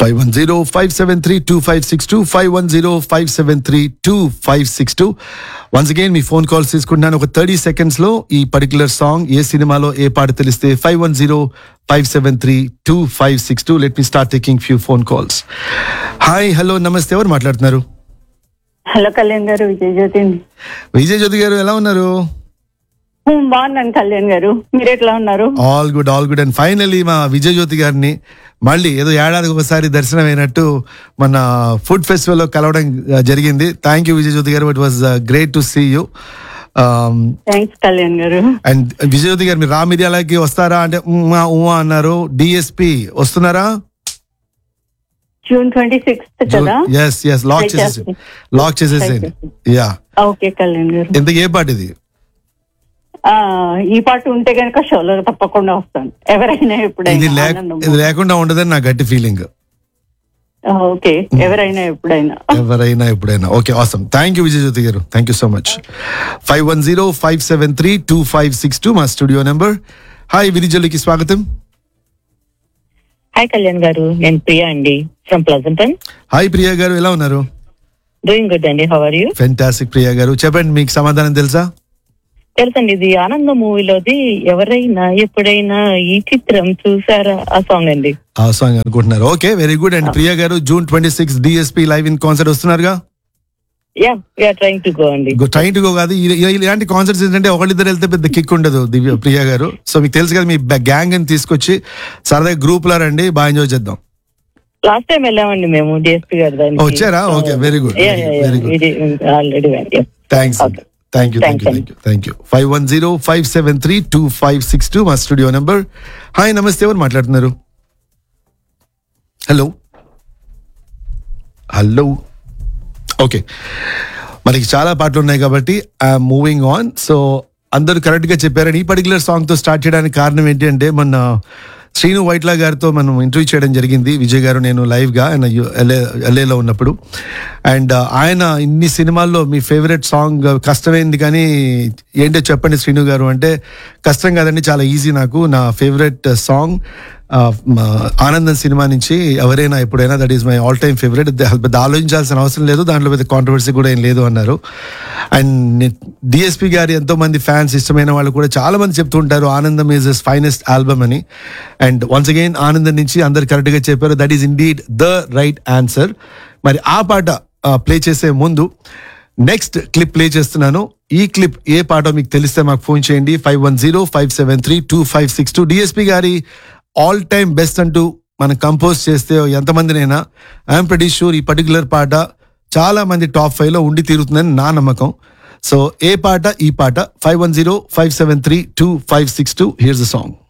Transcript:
510-573-2562 510-573-2562. Once again మీ phone calls తీసుకుంటున్నాను. ఒక 30 seconds లో ఈ పర్టికులర్ సాంగ్ ఏ సినిమాలో ఏ పాట తెలిస్తే 510-573-2562. Let me start taking few phone calls. Hi, hello, నమస్తే. ఎవరు మాట్లాడుతున్నారు? హలో కళ్యాణ్ గారు, విజయజ్యోతి. విజయజ్యోతి గారు ఎలా ఉన్నారు? బాగున్నాను కళ్యాణ్ గారు, మీరు ఎట్లా ఉన్నారు? All good, all good. And finally మా విజయజ్యోతి గారిని మళ్ళీ ఏదో ఏడాదికి ఒకసారి దర్శనం అయినట్టు మన ఫుడ్ ఫెస్టివల్ లో కలవడం జరిగింది. థ్యాంక్ యూ విజయజ్యోతి గారు, it was great to see you. Thanks Kalyan గారు. అండ్ విజయజ్యోతి గారు, మీరు రామిర్యాలకి వస్తారా అంటే అన్నారు. డిఎస్పి వస్తున్నారా? June 26th కదా? ఎస్, లాక్ చేసేసేయండి. యా, ఓకే కళ్యాణ్ గారు. ఇంతకీ ఏ పాట ఇది? ఈ పాట ఉంటే కనుక షోలో తప్పకుండా వస్తాను. ఎవరైనా ఎప్పుడైనా. ఇది లేకుండా ఉండదని నా గట్టి ఫీలింగ్. ఓకే, ఎవరైనా ఎప్పుడైనా. Okay, awesome. Thank you Vijaya Jyothi గారు, థ్యాంక్ యూ సో మచ్. 510-573-2562 మా స్టూడియో నెంబర్. హాయ్, విరిజల్లుకి స్వాగతం. హాయ్ కళ్యాణ్ గారు, నేను ప్రియా అండి, ఫ్రమ్ ప్లజంటన్. హాయ్ ప్రియా గారు, ఎలా ఉన్నారు? డూయింగ్ గుడ్ అండి, how are you? Fantastic. Priya గారు చెప్పండి, మీకు సమాధానం తెలుసా? తెలుసండి, ఇది ఆనంద మూవీలోది ఎవరైనా ఎప్పుడైనా ఈ చిత్రం చూసారా ఆ సాంగ్ అండి. ఆ సాంగ్ అనుకుంటున్నారు. Okay, very good. And Priya గారు, June 26 DSP live in concert వస్తున్నారుగా? Trying to go అండి. ట్రైంగ్ టు గో కాదు, ఇలాంటి కాన్సర్ట్స్ ఏంటంటే ఒకళ్ళిద్దరు వెళ్తే పెద్ద కిక్ ఉండదు ప్రియా గారు. సో మీకు తెలుసు కదా, మీ గ్యాంగ్ అని తీసుకొచ్చి సరదాగా గ్రూప్ లో రండి, బాగా ఎంజాయ్ చేద్దాం. లాస్ట్ టైం వెళ్ళామండి మేము డిఎస్పీ గారి దానికి. వచ్చారా? Okay, very good, very good. Already thanks. Thank you. 510-573-2562 మా స్టూడియో నెంబర్. హాయ్, నమస్తే. ఎవరు మాట్లాడుతున్నారు? హలో. ఓకే, మనకి చాలా పాటలు ఉన్నాయి కాబట్టి ఐఎమ్ మూవింగ్ ఆన్. సో అందరూ కరెక్ట్ గా చెప్పారని ఈ పర్టికులర్ సాంగ్ తో స్టార్ట్ చేయడానికి కారణం ఏంటి అంటే, మన శ్రీను వైట్లా గారితో మనం ఇంటర్వ్యూ చేయడం జరిగింది, విజయ్ గారు నేను లైవ్ గా. ఆయన LA లో ఉన్నప్పుడు. అండ్ ఆయన ఇన్ని సినిమాల్లో మీ ఫేవరెట్ సాంగ్ కష్టమైంది కానీ ఏంటో చెప్పండి శ్రీను గారు అంటే, కష్టం కాదండి, చాలా ఈజీ. నాకు నా ఫేవరెట్ సాంగ్ ఆనందం సినిమా నుంచి ఎవరైనా ఎప్పుడైనా, that is my all time favourite. పెద్ద ఆలోచించాల్సిన అవసరం లేదు, దాంట్లో పెద్ద కాంట్రవర్సీ కూడా ఏం లేదు అన్నారు. అండ్ డిఎస్పి గారి ఎంతో మంది ఫ్యాన్స్, ఇష్టమైన వాళ్ళు కూడా చాలా మంది చెప్తూ ఉంటారు ఆనందం ఈజ్ హిస్ ఫైనెస్ట్ ఆల్బమ్ అని. అండ్ వన్స్ అగైన్ ఆనందం నుంచి అందరు కరెక్ట్ గా చెప్పారు, that is indeed the right answer. మరి ఆ పాట ప్లే చేసే ముందు నెక్స్ట్ క్లిప్ ప్లే చేస్తున్నాను. ఈ క్లిప్ ఏ పాటో మీకు తెలిస్తే మాకు ఫోన్ చేయండి. 510-573-2562. డిఎస్పి గారి ఆల్ టైమ్ బెస్ట్ అంటూ మనం కంపోజ్ చేస్తే ఎంతమందినైనా ఐఎమ్ ప్రెటీ షూర్ ఈ పర్టికులర్ పాట చాలా మంది టాప్ 5 లో ఉండి తీరుతుందని నా నమ్మకం. సో ఏ పాట? ఈ పాట. 510-573-2562. Here's the song.